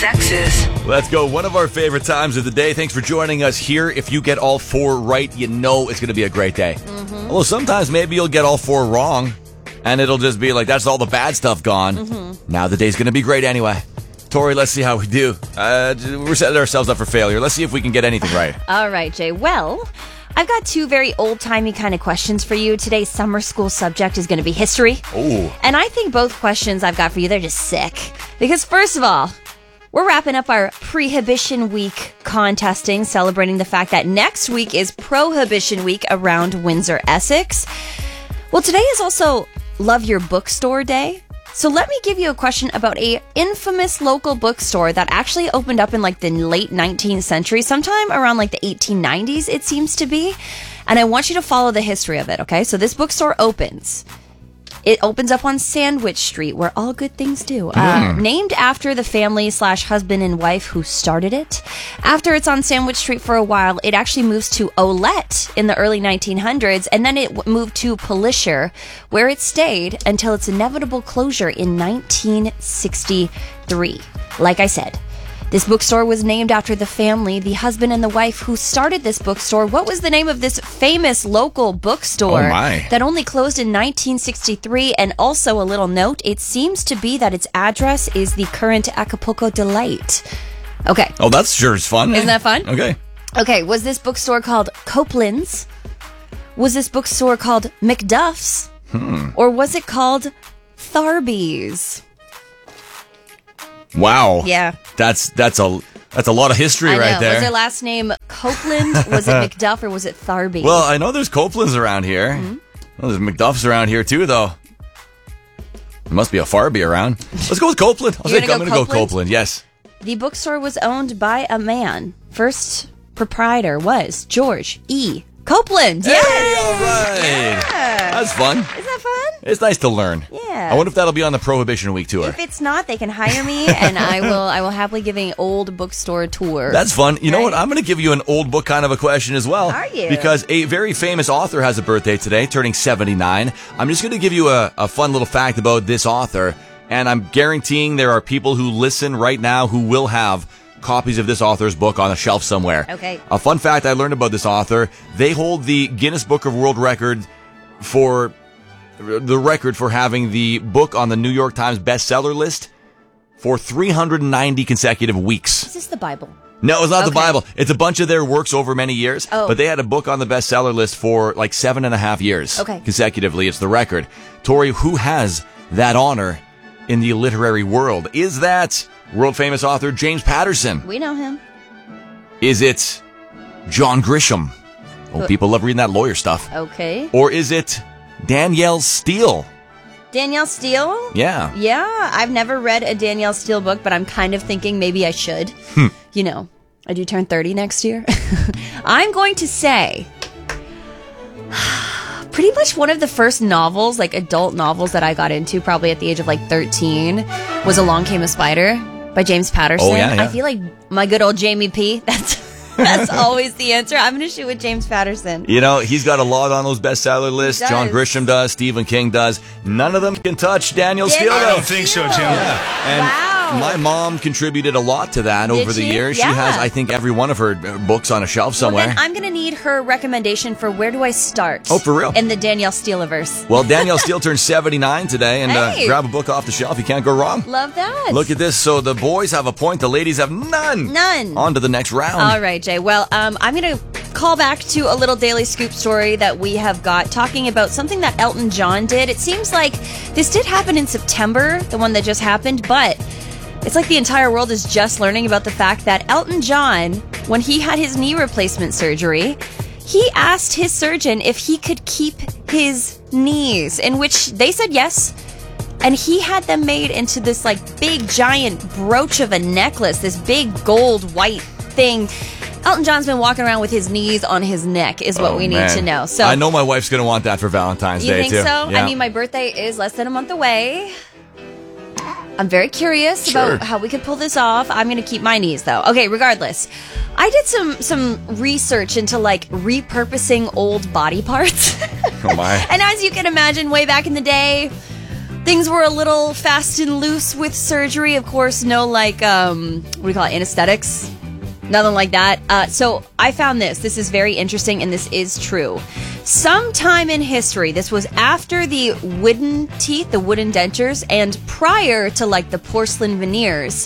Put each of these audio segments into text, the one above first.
sexes. Let's go. One of our favorite times of the day. Thanks for joining us here. If you get all 4 right, you know it's going to be a great day. Although sometimes maybe you'll get all 4 wrong, and it'll just be like, that's all the bad stuff gone. Now the day's going to be great anyway. Tori, let's see how we do. We're setting ourselves up for failure. Let's see if we can get anything right. All right, Jay. Well, I've got 2 very old-timey kind of questions for you. Today's summer school subject is going to be history. Oh. And I think both questions I've got for you, they're just sick. Because first of all, we're wrapping up our Prohibition Week contesting, celebrating the fact that next week is Prohibition Week around Windsor, Essex. Well, today is also Love Your Bookstore Day. So let me give you a question about a infamous local bookstore that actually opened up in like the late 19th century, sometime around like the 1890s, it seems to be. And I want you to follow the history of it, okay? So this bookstore opens. It opens up on Sandwich Street, where all good things do. Named after the family / husband and wife who started it. After it's on Sandwich Street for a while, it actually moves to Olette in the early 1900s, and then it moved to Polisher, where it stayed until its inevitable closure in 1963. Like I said, this bookstore was named after the family, the husband and the wife who started this bookstore. What was the name of this famous local bookstore that only closed in 1963? And also a little note, it seems to be that its address is the current Acapulco Delight. Okay. Oh, that's sure is fun. Isn't that fun? Okay. Okay, was this bookstore called Copeland's? Was this bookstore called McDuff's? Or was it called Tharby's? Wow. Yeah. That's a lot of history right there. Was their last name Copeland? Was it McDuff or was it Tharby? Well, I know there's Copelands around here. Well, there's McDuff's around here too, though. There must be a Farby around. Let's go with Copeland. I'm going to go Copeland. Yes. The bookstore was owned by a man. First proprietor was George E. Copeland. Hey, all right. Yeah. That's fun. Isn't that fun? It's nice to learn. Yeah. I wonder if that'll be on the Prohibition Week tour. If it's not, they can hire me, and I will happily give an old bookstore tour. That's fun. You know what? I'm going to give you an old book kind of a question as well. Are you? Because a very famous author has a birthday today, turning 79. I'm just going to give you a fun little fact about this author, and I'm guaranteeing there are people who listen right now who will have copies of this author's book on a shelf somewhere. Okay. A fun fact I learned about this author, they hold the Guinness Book of World Record for having the book on the New York Times bestseller list for 390 consecutive weeks. Is this the Bible? No, it's not the Bible. It's a bunch of their works over many years. Oh. But they had a book on the bestseller list for like 7.5 years. Consecutively. It's the record. Tori, who has that honor in the literary world? Is that world famous author James Patterson? We know him. Is it John Grisham? Oh, people love reading that lawyer stuff. Okay. Or is it Danielle Steele? Danielle Steele? Yeah. Yeah, I've never read a Danielle Steele book, but I'm kind of thinking maybe I should. You know, I do turn 30 next year. I'm going to say pretty much one of the first novels, like adult novels that I got into probably at the age of like 13 was Along Came a Spider by James Patterson. Oh, yeah. I feel like my good old Jamie P. That's always the answer. I'm going to shoot with James Patterson. You know, he's got a lot on those bestseller lists. John Grisham does. Stephen King does. None of them can touch Danielle Steele. I don't think so, Jim. Yeah. And my mom contributed a lot to that over the years. Yeah. She has, I think, every one of her books on a shelf somewhere. Well, then I'm going to need her recommendation for where do I start. Oh, for real? In the Danielle Steele-verse. Well, Danielle Steele turned 79 today, and grab a book off the shelf. You can't go wrong. Love that. Look at this. So the boys have a point. The ladies have none. None. On to the next round. All right, Jay. Well, I'm going to call back to a little Daily Scoop story that we have got talking about something that Elton John did. It seems like this did happen in September, the one that just happened, but it's like the entire world is just learning about the fact that Elton John, when he had his knee replacement surgery, he asked his surgeon if he could keep his knees, in which they said yes. And he had them made into this like big giant brooch of a necklace, this big gold white thing. Elton John's been walking around with his knees on his neck is what we need to know. So I know my wife's going to want that for Valentine's Day, too. You think so? Yeah. I mean, my birthday is less than a month away. I'm very curious about how we could pull this off. I'm going to keep my knees, though. Okay, regardless. I did some research into, like, repurposing old body parts. Oh, my. And as you can imagine, way back in the day, things were a little fast and loose with surgery. Of course, no what do you call it, anesthetics? Nothing like that. So I found this. This is very interesting, and this is true. Sometime in history, this was after the wooden teeth, the wooden dentures, and prior to like the porcelain veneers.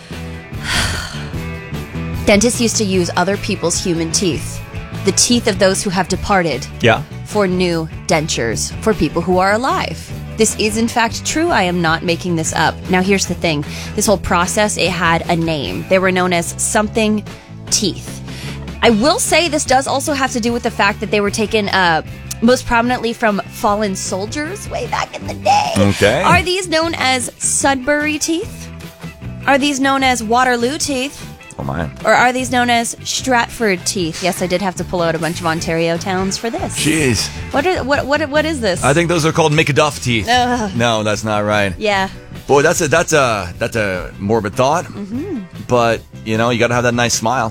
Dentists used to use other people's human teeth, the teeth of those who have departed, for new dentures for people who are alive. This is in fact true. I am not making this up. Now here's the thing. This whole process, it had a name. They were known as something teeth. I will say this does also have to do with the fact that they were taken most prominently from fallen soldiers way back in the day. Okay. Are these known as Sudbury teeth? Are these known as Waterloo teeth? Oh, my. Or are these known as Stratford teeth? Yes, I did have to pull out a bunch of Ontario towns for this. Jeez. What is this? I think those are called McDuff teeth. No, that's not right. Yeah. Boy, that's a morbid thought. Mm-hmm. But, you know, you got to have that nice smile.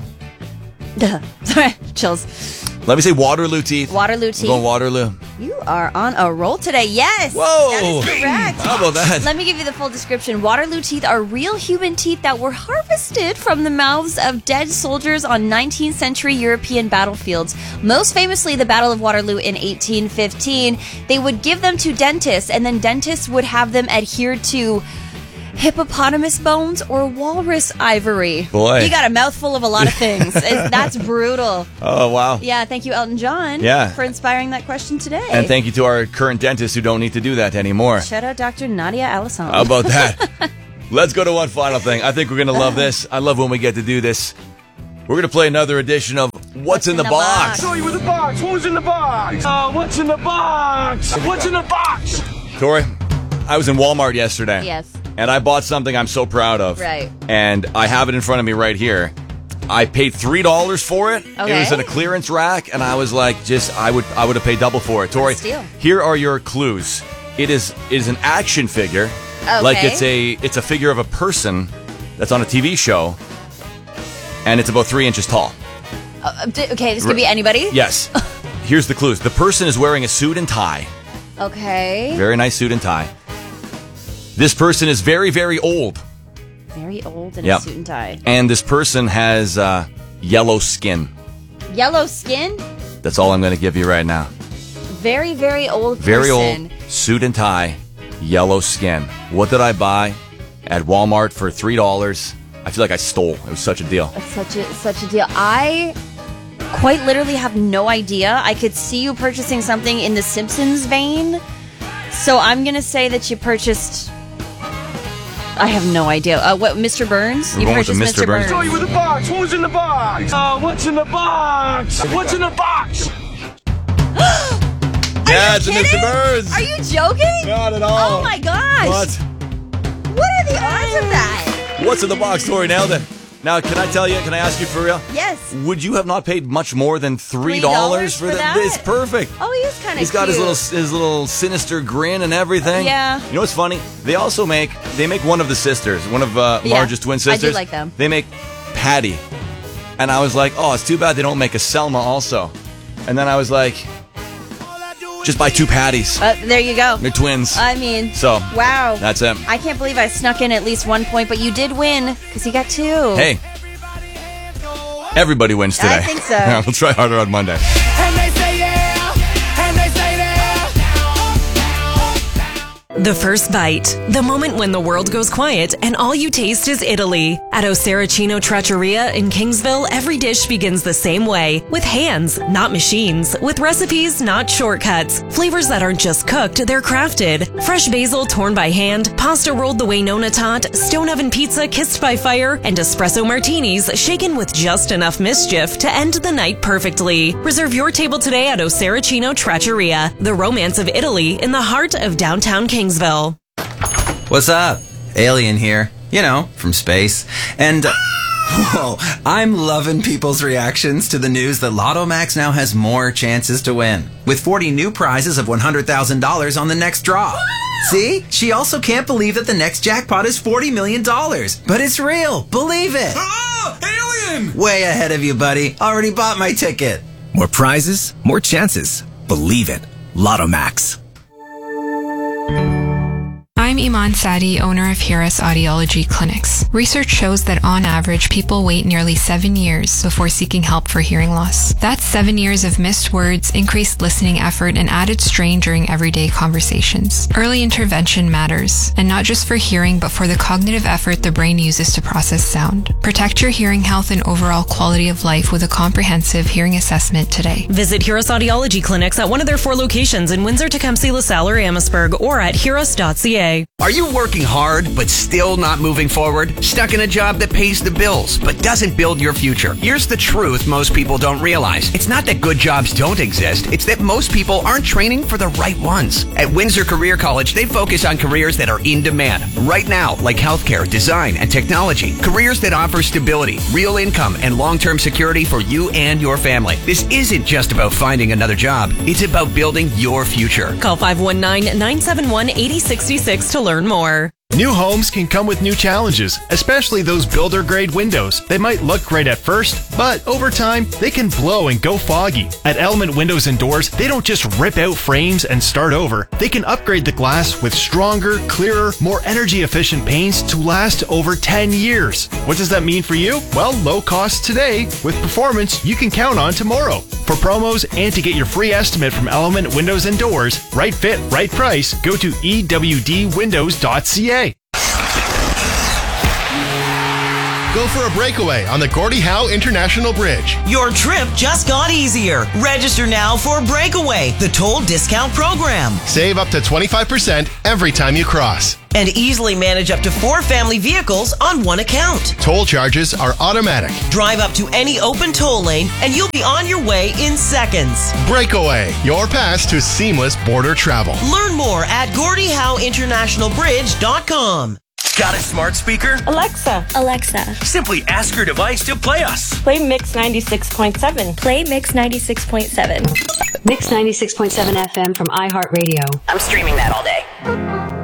Sorry, chills. Let me say Waterloo teeth. Waterloo teeth. I'm going Waterloo. You are on a roll today. Yes. Whoa. That is correct. How about that? Let me give you the full description. Waterloo teeth are real human teeth that were harvested from the mouths of dead soldiers on 19th century European battlefields. Most famously, the Battle of Waterloo in 1815. They would give them to dentists, and then dentists would have them adhered to hippopotamus bones or walrus ivory. Boy. You got a mouthful of a lot of things. That's brutal. Oh, wow. Yeah, thank you, Elton John, for inspiring that question today. And thank you to our current dentists who don't need to do that anymore. Shout out Dr. Nadia Alisson. How about that? Let's go to one final thing. I think we're going to love this. I love when we get to do this. We're going to play another edition of What's in the Box? Show you with the box. Who's in the box? What's in the box? What's in the box? Tori, I was in Walmart yesterday. Yes. And I bought something I'm so proud of. Right. And I have it in front of me right here. I paid $3 for it. Okay. It was in a clearance rack, and I was like, I would have paid double for it. Tori, Steal. Here are your clues. It is an action figure. Okay. Like it's a figure of a person that's on a TV show, and it's about 3 inches tall. Okay, this could be anybody? Yes. Here's the clues. The person is wearing a suit and tie. Okay. Very nice suit and tie. This person is very, very old. Very old in a suit and tie. And this person has yellow skin. Yellow skin? That's all I'm going to give you right now. Very, very old person. Very old, suit and tie, yellow skin. What did I buy at Walmart for $3? I feel like I stole. It was such a deal. It's such a deal. I quite literally have no idea. I could see you purchasing something in the Simpsons vein. So I'm going to say that you purchased... I have no idea. What, Mr. Burns? We're You going with purchased the Mr. Mr. Burns. Show you with the box. Who's in the box? What's in the box? What's in the box? Yeah, it's a kidding? Mr. Burns. Are you joking? Not at all. Oh my gosh. What? What are the odds of that? What's in the box, Tori? Nailed it. Now, can I tell you, can I ask you for real? Yes. Would you have not paid much more than $3 for that? It's perfect. Oh, he is kind of He's got his little sinister grin and everything. Yeah. You know what's funny? They also make one of the sisters, one of Marge's twin sisters. I do like them. They make Patty. And I was like, oh, it's too bad they don't make a Selma also. And then I was like, just buy 2 Patties. There you go. They're twins. I mean, So, wow. that's it. I can't believe I snuck in at least 1 point, but you did win because you got 2. Hey, everybody wins today. I think so. We'll try harder on Monday. And they say yeah. And they say yeah. The first bite. The moment when the world goes quiet and all you taste is Italy. At Oseracino Trattoria in Kingsville, every dish begins the same way. With hands, not machines. With recipes, not shortcuts. Flavors that aren't just cooked, they're crafted. Fresh basil torn by hand, pasta rolled the way Nona taught, stone oven pizza kissed by fire, and espresso martinis shaken with just enough mischief to end the night perfectly. Reserve your table today at Oseracino Trattoria, the romance of Italy in the heart of downtown Kingsville. What's up? Alien here. You know, from space. And, whoa, I'm loving people's reactions to the news that Lotto Max now has more chances to win. With 40 new prizes of $100,000 on the next draw. See? She also can't believe that the next jackpot is $40 million. But it's real. Believe it. Oh, alien! Way ahead of you, buddy. Already bought my ticket. More prizes, more chances. Believe it. Lotto Max. I'm Iman Sadi, owner of Hiras Audiology Clinics. Research shows that on average, people wait nearly 7 years before seeking help for hearing loss. That's 7 years of missed words, increased listening effort, and added strain during everyday conversations. Early intervention matters, and not just for hearing, but for the cognitive effort the brain uses to process sound. Protect your hearing health and overall quality of life with a comprehensive hearing assessment today. Visit Hiras Audiology Clinics at one of their 4 locations in Windsor, Tecumseh, LaSalle, or Amherstburg, or at hiras.ca. Are you working hard but still not moving forward? Stuck in a job that pays the bills but doesn't build your future? Here's the truth most people don't realize. It's not that good jobs don't exist. It's that most people aren't training for the right ones. At Windsor Career College, they focus on careers that are in demand right now, like healthcare, design, and technology. Careers that offer stability, real income, and long-term security for you and your family. This isn't just about finding another job. It's about building your future. Call 519-971-8066 to learn more. New homes can come with new challenges, especially those builder-grade windows. They might look great at first, but over time, they can blow and go foggy. At Element Windows and Doors, they don't just rip out frames and start over. They can upgrade the glass with stronger, clearer, more energy-efficient paints to last over 10 years. What does that mean for you? Well, low cost today with performance you can count on tomorrow. For promos and to get your free estimate from Element Windows and Doors, right fit, right price, go to ewdwindows.ca. Go for a breakaway on the Gordie Howe International Bridge. Your trip just got easier. Register now for Breakaway, the toll discount program. Save up to 25% every time you cross. And easily manage up to 4 family vehicles on one account. Toll charges are automatic. Drive up to any open toll lane and you'll be on your way in seconds. Breakaway, your pass to seamless border travel. Learn more at GordieHoweInternationalBridge.com. Got a smart speaker? Alexa. Simply ask your device to play us. Play Mix 96.7. Play Mix 96.7. Mix 96.7 FM from iHeartRadio. I'm streaming that all day.